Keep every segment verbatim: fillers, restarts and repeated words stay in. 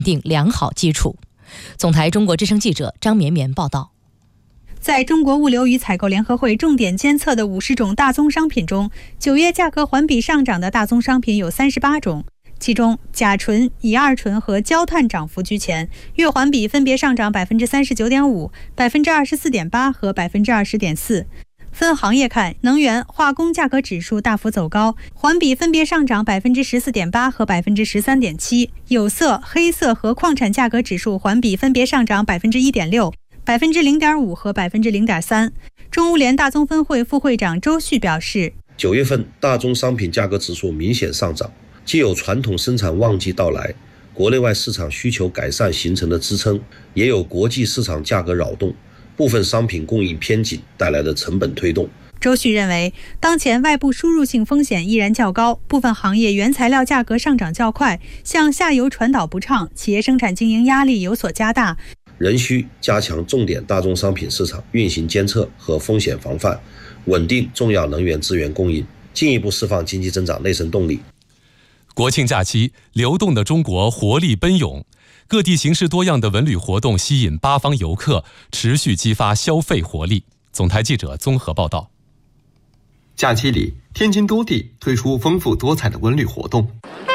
定良好基础。总台中国之声记者张绵绵报道。 在中国物流与采购联合会重点监测的五十种大宗商品中，九月价格环比上涨的大宗商品有三十八种，其中甲醇、乙二醇和焦炭涨幅居前，月环比分别上涨百分之三十九点五、百分之二十四点八和百分之二十点四。分行业看，能源、化工价格指数大幅走高，环比分别上涨百分之十四点八和百分之十三点七。有色、黑色和矿产价格指数环比分别上涨百分之一点六。百分之零点五和百分之零点三。中物联大宗分会副会长周旭表示， 九月份大宗商品价格指数明显上涨，既有传统生产旺季到来，国内外市场需求改善形成的支撑，也有国际市场价格扰动，部分商品供应偏紧带来的成本推动。 周旭认为，当前外部输入性风险依然较高，部分行业原材料价格上涨较快，向下游传导不畅，企业生产经营压力有所加大。 仍需加强重点大宗商品市场运行监测和风险防范，稳定重要能源资源供应，进一步释放经济增长内生动力。 国庆假期，流动的中国活力奔涌，各地形式多样的文旅活动吸引八方游客，持续激发消费活力。总台记者综合报道。 假期里，天津多地推出丰富多彩的文旅活动。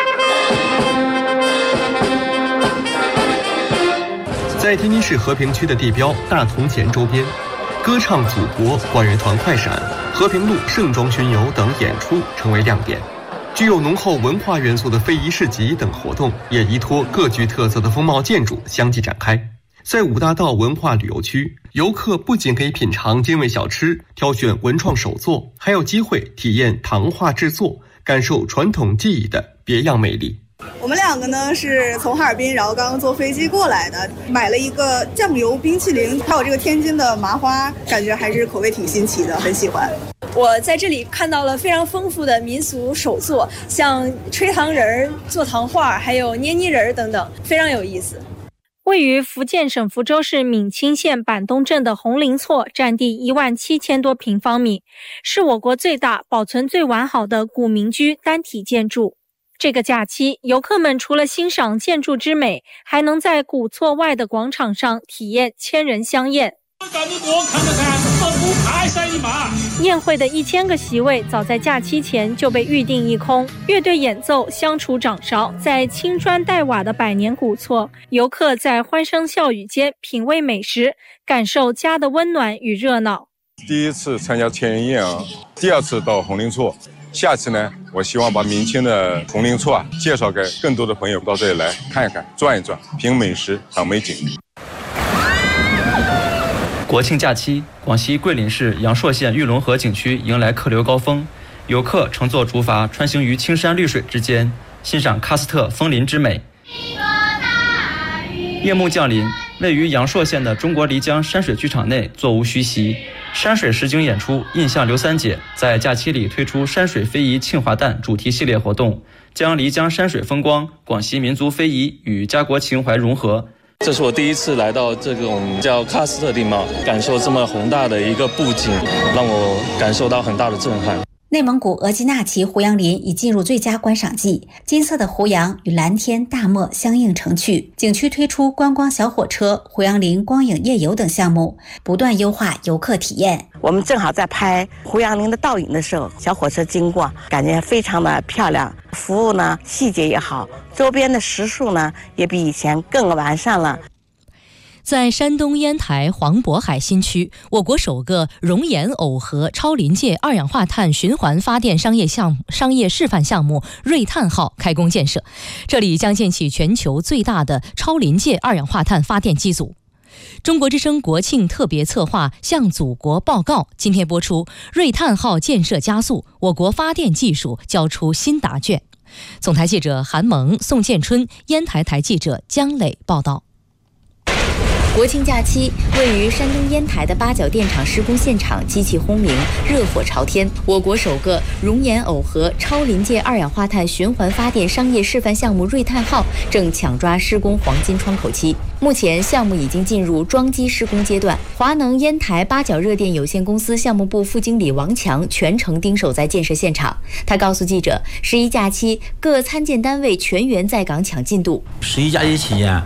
在天津市和平区的地标大同前周边，歌唱祖国、管乐团快闪、和平路盛装巡游等演出成为亮点。具有浓厚文化元素的非遗市集等活动也依托各具特色的风貌建筑相继展开。在五大道文化旅游区，游客不仅可以品尝精味小吃，挑选文创手作，还有机会体验糖画制作，感受传统技艺的别样魅力。 我们两个呢是从哈尔滨，然后刚刚坐飞机过来的，买了一个酱油冰淇淋，还有这个天津的麻花，感觉还是口味挺新奇的，很喜欢。 我在这里看到了非常丰富的民俗手作，像吹糖人、做糖画，还有捏泥人等等，非常有意思。 位于福建省福州市闽清县板东镇的红林厝，占地一万七千多平方米，是我国最大、保存最完好的古民居单体建筑。这个假期，游客们除了欣赏建筑之美，还能在古厝外的广场上体验千人香宴。宴会的一千个席位早在假期前就被预定一空，乐队演奏，相处掌勺，在青砖黛瓦的百年古厝，游客在欢声笑语间品味美食，感受家的温暖与热闹。 第一次参加千人宴啊，第二次到红林厝，下次呢，我希望把明清的红林厝啊介绍给更多的朋友到这里来看一看、转一转，品美食、赏美景。 国庆假期，广西桂林市阳朔县玉龙河景区迎来客流高峰，游客乘坐竹筏穿行于青山绿水之间，欣赏喀斯特枫林之美。夜幕降临，位于阳朔县的中国漓江山水剧场内座无虚席，山水实景演出印象刘三姐在假期里推出山水非遗庆华诞主题系列活动，将漓江山水风光、广西民族非遗与家国情怀融合。 这是我第一次来到这种叫喀斯特地貌，感受这么宏大的一个布景，让我感受到很大的震撼。 内蒙古额济纳旗胡杨林已进入最佳观赏季，金色的胡杨与蓝天大漠相映成趣。景区推出观光小火车、胡杨林光影夜游等项目，不断优化游客体验。 我们正好在拍胡杨林的倒影的时候，小火车经过，感觉非常的漂亮。服务呢，细节也好，周边的食宿呢，也比以前更完善了。 在山东烟台黄渤海新区，我国首个熔岩耦合超临界二氧化碳循环发电商业项目商业示范项目瑞碳号开工建设，这里将建起全球最大的超临界二氧化碳发电机组。中国之声国庆特别策划《向祖国报告》今天播出，瑞碳号建设加速，我国发电技术交出新答卷。总台记者韩萌、宋建春，烟台台记者姜磊报道。 国庆假期，位于山东烟台的八角电厂施工现场机器轰鸣，热火朝天。我国首个熔岩耦合超临界二氧化碳循环发电商业示范项目“瑞碳号”正抢抓施工黄金窗口期。目前，项目已经进入装机施工阶段。华能烟台八角热电有限公司项目部副经理王强全程盯守在建设现场。他告诉记者，十一假期各参建单位全员在岗抢进度。 十一假期期间，